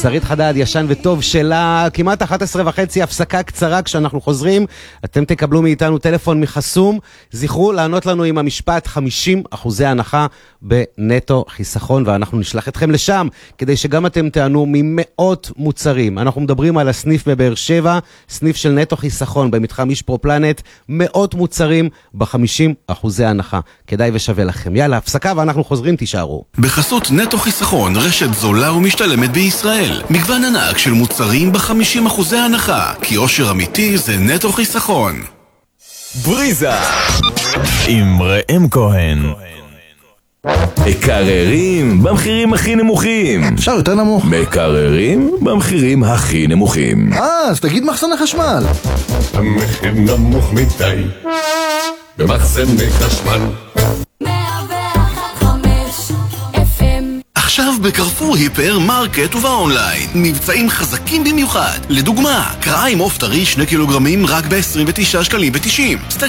שרית חדד, ישן וטוב שלה, כמעט 11:30, הפסקה קצרה. כשאנחנו חוזרים, אתם תקבלו מאיתנו טלפון מחסום. זכרו לענות לנו עם המשפט 50% הנחה בנטו חיסכון, ואנחנו נשלח אתכם לשם, כדי שגם אתם תענו ממאות מוצרים. אנחנו מדברים על הסניף בבאר שבע, סניף של נטו חיסכון במתחם אישפרופלנט, מאות מוצרים ב50% הנחה. כדאי ושווה לכם. יאללה, הפסקה ואנחנו חוזרים, תישארו. בחסות נטו חיסכון, רשת זולה ומשתלמת בישראל. מגוון ענק של מוצרים ב50% הנחה, כי אושר אמיתי זה נטו חיסכון. בריזה עם ראם כהן. מקררים במחירים הכי נמוכים. אפשר יותר נמוך. מקררים במחירים הכי נמוכים. אז תגיד מחסני חשמל. המחיר נמוך מדי במחסני חשמל. עכשיו בקרפור היפר מרקט ובאונליין מבצעים חזקים במיוחד. לדוגמה, קרעה עם עוף טרי 2 קילוגרמים רק ב-29.90 שקלים.